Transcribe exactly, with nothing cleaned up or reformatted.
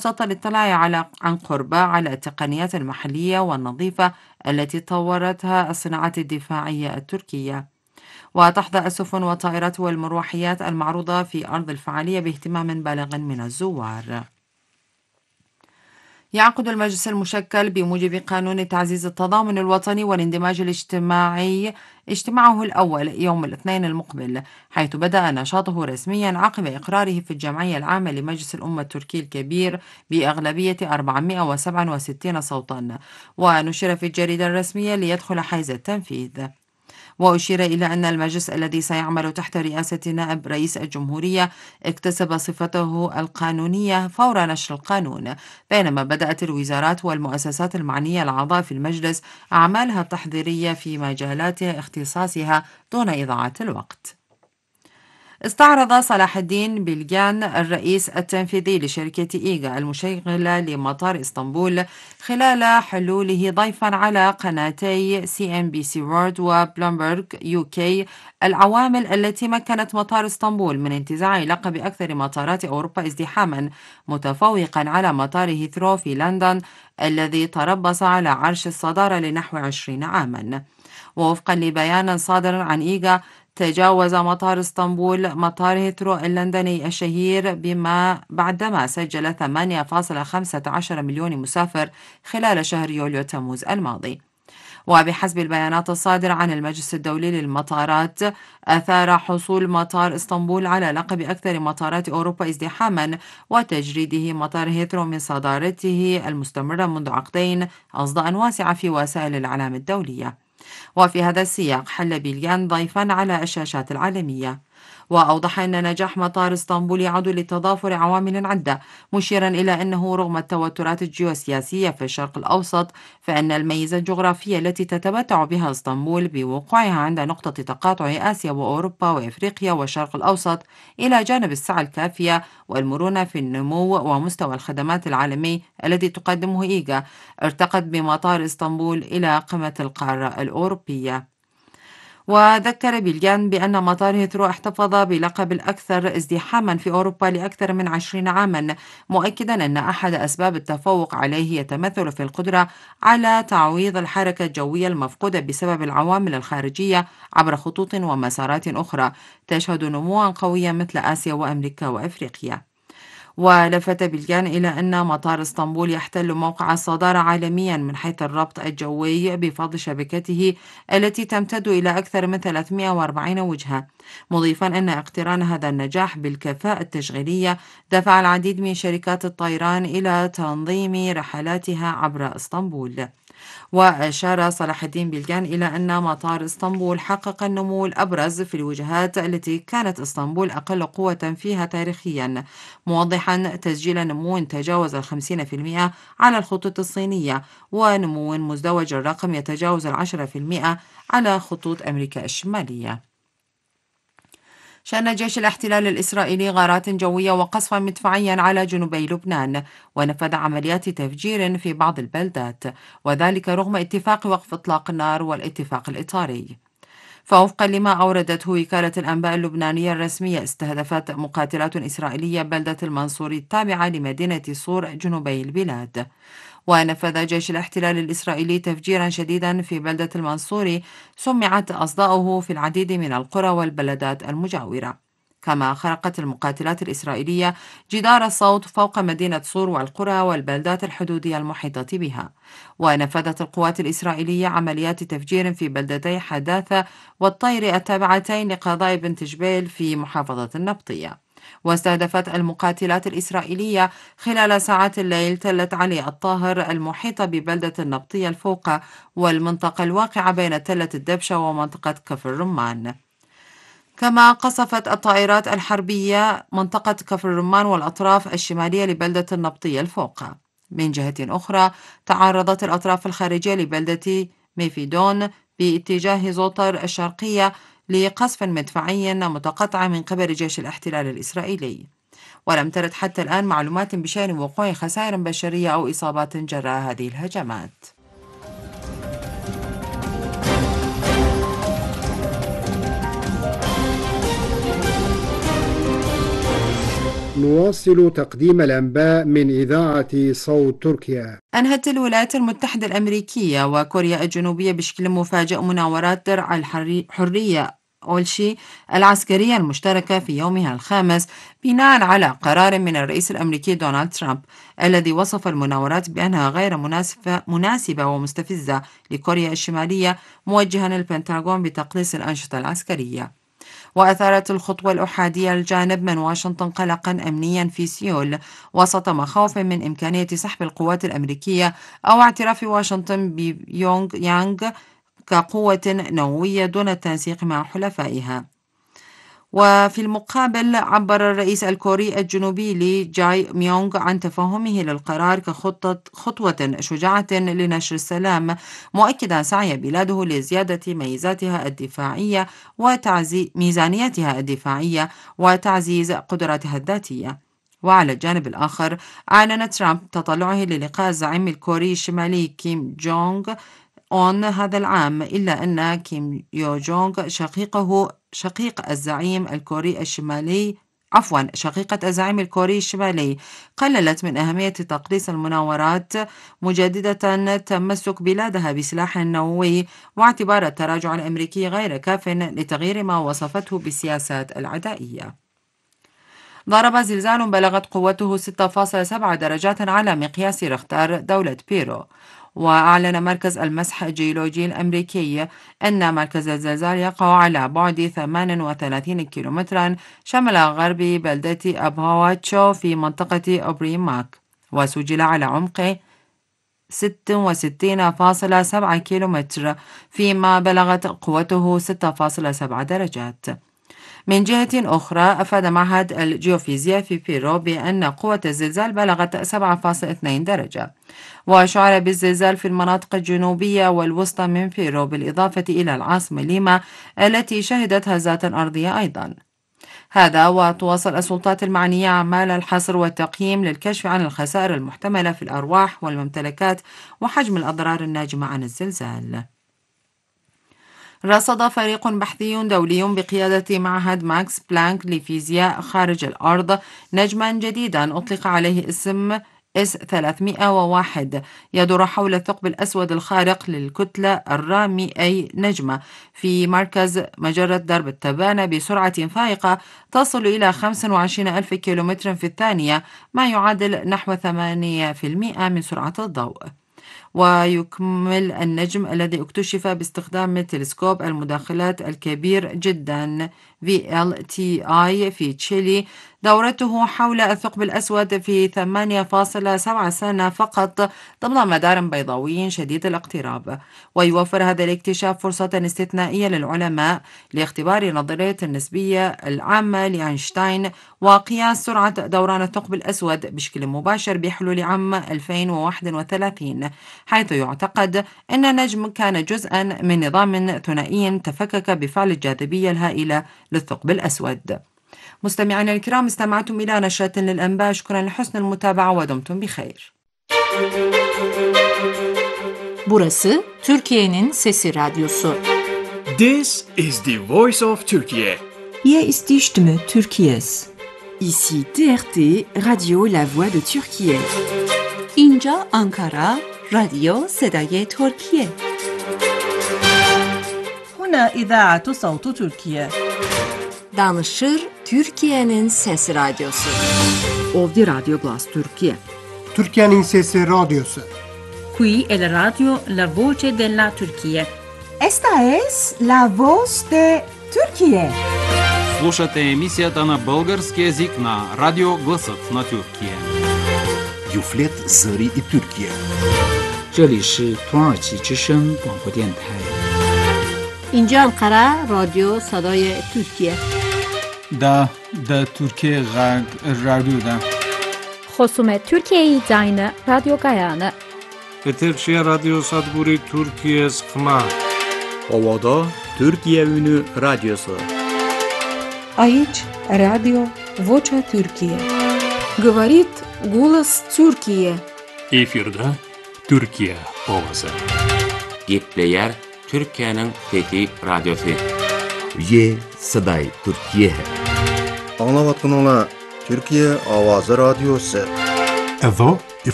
فرصة الاطلاع على عن قرب على التقنيات المحلية والنظيفة التي طورتها الصناعات الدفاعية التركية. وتحظى السفن والطائرات والمروحيات المعروضة في أرض الفعالية باهتمام بالغ من الزوار. يعقد المجلس المشكل بموجب قانون تعزيز التضامن الوطني والاندماج الاجتماعي اجتماعه الأول يوم الاثنين المقبل، حيث بدأ نشاطه رسميا عقب إقراره في الجمعية العامة لمجلس الأمة التركي الكبير بأغلبية أربعمائة وسبعة وستين صوتا، ونشر في الجريدة الرسمية ليدخل حيز التنفيذ. وأشير إلى أن المجلس الذي سيعمل تحت رئاسة نائب رئيس الجمهورية اكتسب صفته القانونية فور نشر القانون، بينما بدأت الوزارات والمؤسسات المعنية الأعضاء في المجلس أعمالها التحضيرية في مجالات اختصاصها دون إضاعة الوقت. استعرض صلاح الدين بلجان الرئيس التنفيذي لشركة إيجا المشغلة لمطار إسطنبول خلال حلوله ضيفا على قناتي سي إم بي سي وورد وبلومبرغ يو كي العوامل التي مكنت مطار إسطنبول من انتزاع لقب أكثر مطارات أوروبا ازدحاما، متفوقا على مطار هيثرو في لندن الذي تربص على عرش الصدارة لنحو عشرين عاما. ووفقا لبيان صادر عن إيجا، تجاوز مطار اسطنبول مطار هيثرو اللندني الشهير بما بعدما سجل ثمانية فاصلة خمسة عشر مليون مسافر خلال شهر يوليو تموز الماضي. وبحسب البيانات الصادرة عن المجلس الدولي للمطارات، أثار حصول مطار اسطنبول على لقب أكثر مطارات أوروبا ازدحاما وتجريده مطار هيثرو من صدارته المستمرة منذ عقدين أصداء واسعة في وسائل الإعلام الدولية. وفي هذا السياق حل بلجان ضيفا على الشاشات العالمية، وأوضح أن نجاح مطار اسطنبول يعود لتضافر عوامل عدة، مشيرا إلى أنه رغم التوترات الجيوسياسية في الشرق الأوسط، فإن الميزة الجغرافية التي تتمتع بها اسطنبول بوقوعها عند نقطة تقاطع آسيا وأوروبا وإفريقيا والشرق الأوسط، إلى جانب السعة الكافية والمرونة في النمو ومستوى الخدمات العالمي الذي تقدمه إيجا، ارتقت بمطار اسطنبول إلى قمة القارة الأوروبية. وذكر بلجان بأن مطار هيثرو احتفظ بلقب الأكثر ازدحاما في أوروبا لأكثر من عشرين عاما، مؤكدا أن أحد أسباب التفوق عليه يتمثل في القدرة على تعويض الحركة الجوية المفقودة بسبب العوامل الخارجية عبر خطوط ومسارات أخرى تشهد نموا قويا مثل آسيا وأمريكا وأفريقيا. ولفت بلجان إلى أن مطار اسطنبول يحتل موقع الصدارة عالميا من حيث الربط الجوي بفضل شبكته التي تمتد إلى أكثر من ثلاثمائة وأربعين وجهة، مضيفا أن اقتران هذا النجاح بالكفاءة التشغيلية دفع العديد من شركات الطيران إلى تنظيم رحلاتها عبر اسطنبول. وأشار صلاح الدين بلجان إلى أن مطار اسطنبول حقق النمو الأبرز في الوجهات التي كانت اسطنبول أقل قوة فيها تاريخيا، موضحا تسجيل نمو تجاوز الخمسين في المئة على الخطوط الصينية ونمو مزدوج الرقم يتجاوز العشرة في المئة على خطوط أمريكا الشمالية. شن جيش الاحتلال الإسرائيلي غارات جوية وقصفا مدفعيا على جنوبي لبنان، ونفذ عمليات تفجير في بعض البلدات، وذلك رغم اتفاق وقف إطلاق النار والاتفاق الإطاري. فوفقا لما أوردته وكالة الأنباء اللبنانية الرسمية، استهدفت مقاتلات إسرائيلية بلدة المنصوري التابعة لمدينة صور جنوبي البلاد. ونفذ جيش الاحتلال الإسرائيلي تفجيرا شديدا في بلدة المنصوري سمعت أصداؤه في العديد من القرى والبلدات المجاورة. كما خرقت المقاتلات الإسرائيلية جدار الصوت فوق مدينة صور والقرى والبلدات الحدودية المحيطة بها. ونفذت القوات الإسرائيلية عمليات تفجير في بلدتي حداثة والطير التابعتين لقضاء بنت جبيل في محافظة النبطية. واستهدفت المقاتلات الإسرائيلية خلال ساعات الليل تلة علي الطاهر المحيطة ببلدة النبطية الفوقة والمنطقة الواقعة بين تلة الدبشة ومنطقة كفر الرمان. كما قصفت الطائرات الحربية منطقة كفر الرمان والأطراف الشمالية لبلدة النبطية الفوقة. من جهة أخرى، تعرضت الأطراف الخارجية لبلدة ميفيدون باتجاه زوطر الشرقية لقصف مدفعي متقطع من قبل جيش الاحتلال الإسرائيلي، ولم ترد حتى الآن معلومات بشأن وقوع خسائر بشرية أو إصابات جراء هذه الهجمات. نواصل تقديم الأنباء من إذاعة صوت تركيا. أنهت الولايات المتحدة الأمريكية وكوريا الجنوبية بشكل مفاجئ مناورات درع الحرية أولشي العسكرية المشتركة في يومها الخامس بناء على قرار من الرئيس الأمريكي دونالد ترامب الذي وصف المناورات بأنها غير مناسبة, مناسبة ومستفزة لكوريا الشمالية، موجها البنتاغون بتقليص الأنشطة العسكرية. وأثارت الخطوة الأحادية الجانب من واشنطن قلقا أمنيا في سيول وسط مخاوف من إمكانية سحب القوات الأمريكية أو اعتراف واشنطن ببيونغ يانغ كقوة نووية دون التنسيق مع حلفائها. وفي المقابل عبر الرئيس الكوري الجنوبي لي جاي ميونغ عن تفهمه للقرار كخطة خطوة شجاعة لنشر السلام، مؤكدا سعي بلاده لزيادة ميزاتها الدفاعية وتعزيز ميزانيتها الدفاعية وتعزيز قدراتها الذاتية. وعلى الجانب الآخر أعلن ترامب تطلعه للقاء الزعيم الكوري الشمالي كيم جونغ أون هذا العام، إلا أن كيم يو جونغ شقيقه شقيق الزعيم الكوري الشمالي عفوا شقيقة الزعيم الكوري الشمالي قللت من أهمية تقليص المناورات، مجددة تمسك بلادها بسلاح نووي واعتبار التراجع الأمريكي غير كاف لتغيير ما وصفته بالسياسات العدائية. ضرب زلزال بلغت قوته ستة فاصلة سبعة درجات على مقياس ريختر دولة بيرو. وأعلن مركز المسح الجيولوجي الأمريكي أن مركز الزلزال يقع على بعد ثمانية وثلاثين كيلومترا شمال غرب بلدة أبهواتشو في منطقة أوبريماك، وسجل على عمق ستة وستين فاصلة سبعة كيلومتر فيما بلغت قوته ستة فاصلة سبعة درجات. من جهة أخرى أفاد معهد الجيوفيزياء في بيرو بأن قوة الزلزال بلغت سبعة فاصلة اثنين درجة، وشعر بالزلزال في المناطق الجنوبية والوسطى من بيرو بالإضافة إلى العاصمة ليما التي شهدت هزات أرضية أيضا. هذا وتواصل السلطات المعنية أعمال الحصر والتقييم للكشف عن الخسائر المحتملة في الأرواح والممتلكات وحجم الأضرار الناجمة عن الزلزال. رصد فريق بحثي دولي بقيادة معهد ماكس بلانك لفيزياء خارج الأرض نجما جديدا أطلق عليه اسم إس ثلاثمئة وواحد يدور حول الثقب الأسود الخارق للكتلة الرامي أي نجمة في مركز مجرة درب التبانة بسرعة فائقة تصل إلى خمسة وعشرين ألف كيلومتر في الثانية، ما يعادل نحو ثمانية بالمئة من سرعة الضوء. ويكمل النجم الذي اكتشف باستخدام تلسكوب المداخلات الكبير جدا في إل تي آي في تشيلي دورته حول الثقب الأسود في ثمانية فاصلة سبعة سنة فقط ضمن مدار بيضاوي شديد الاقتراب. ويوفر هذا الاكتشاف فرصة استثنائية للعلماء لاختبار نظرية النسبية العامة لأينشتاين وقياس سرعة دوران الثقب الأسود بشكل مباشر بحلول عام ألفين وواحد وثلاثين، حيث يعتقد أن النجم كان جزءا من نظام ثنائي تفكك بفعل الجاذبية الهائلة للثقب الأسود. مستمعينا الكرام، استمعتم إلى نشرة للأنباء. شكرا لحسن المتابعة ودمتم بخير. Burası Türkiye'nin Sesi Radyosu. This is the voice of Turkey. Hier ist die Stimme Türkiye's. Ici T R T, Radio La Voix de Türkiye. اینجا آنکارا، رادیو صدای ترکیه. هنا إذاعة صوت تركيا. Danışır Türkiye'nin Sesi Radyosu. Ovdje Radio Glas Türkiye. Türkiye'nin Sesi Radyosu. Qui è la radio La Voce della Turchia. Esta es La Voz de Turquía. Слушате емисията на български език на Радио Гласът на Тюркия. Юфлет Зари и Türkiye. 这里是土耳其之声广播电台。 اینجا انقره رادیو صدای ترکیه. دا دا ترکیه غرب رادیو دا. خصوم ترکیه داینه رادیو گایانه. Eterşehir Radyo Sadburi Türkiye Sıkma. Ovada Türkiye Ünü Radyosu. Aici Radio Vocea Türkiye. Говорит голос Türkiye. Efirde Türkiye ovası. Gepleyer Türkiye'nin Fethi Radyosu. Ye Saday Türkiye. Anlavatqın ola Türkiye Avazı Radyosu. Evo